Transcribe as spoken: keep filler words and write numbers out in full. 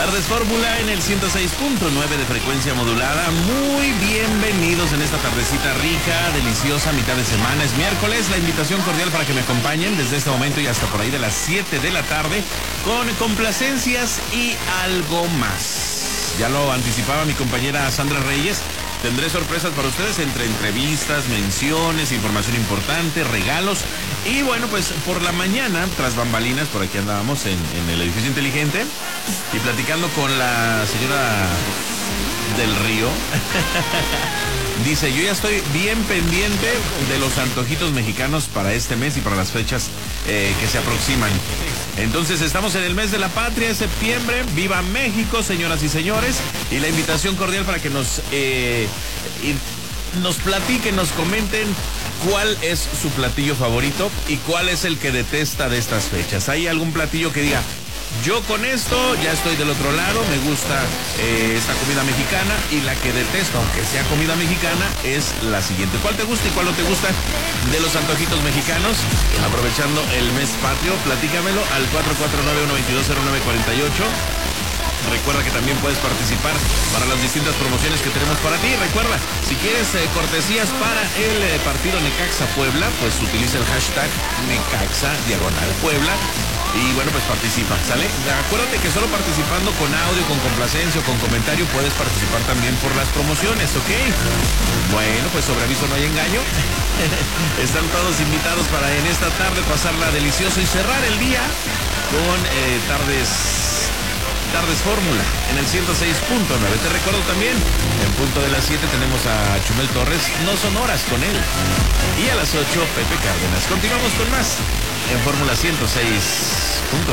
Tardes Fórmula en el ciento seis punto nueve de frecuencia modulada. Muy bienvenidos en esta tardecita rica, deliciosa, mitad de semana. Es miércoles, la invitación cordial para que me acompañen desde este momento y hasta por ahí de las siete de la tarde con complacencias y algo más. Ya lo anticipaba mi compañera Sandra Reyes. Tendré sorpresas para ustedes entre entrevistas, menciones, información importante, regalos. Y bueno, pues por la mañana, tras bambalinas, por aquí andábamos en, en el edificio inteligente y platicando con la señora del Río. Dice, yo ya estoy bien pendiente de los antojitos mexicanos para este mes y para las fechas eh, que se aproximan. Entonces estamos en el mes de la patria, de septiembre. ¡Viva México, señoras y señores! Y la invitación cordial para que nos, eh, nos platiquen, nos comenten cuál es su platillo favorito y cuál es el que detesta de estas fechas. ¿Hay algún platillo que diga, yo con esto ya estoy del otro lado, me gusta eh, esta comida mexicana, y la que detesto, aunque sea comida mexicana, es la siguiente? ¿Cuál te gusta y cuál no te gusta de los antojitos mexicanos? Aprovechando el mes patrio, platícamelo al cuatro cuatro nueve, uno dos dos, cero nueve cuatro ocho. Recuerda que también puedes participar para las distintas promociones que tenemos para ti. Recuerda, si quieres eh, cortesías para el eh, partido Necaxa Puebla, pues utiliza el hashtag Necaxa diagonal Puebla. Y bueno, pues participa, ¿sale? Acuérdate que solo participando con audio, con complacencia o con comentario puedes participar también por las promociones, ¿ok? Bueno, pues sobre aviso no hay engaño. Están todos invitados para en esta tarde pasarla delicioso y cerrar el día con eh, tardes... Tardes Fórmula en el ciento seis punto nueve. Te recuerdo también, en punto de las siete tenemos a Chumel Torres, No Son Horas con él. Y a las ocho, Pepe Cárdenas. Continuamos con más en Fórmula ciento seis punto nueve.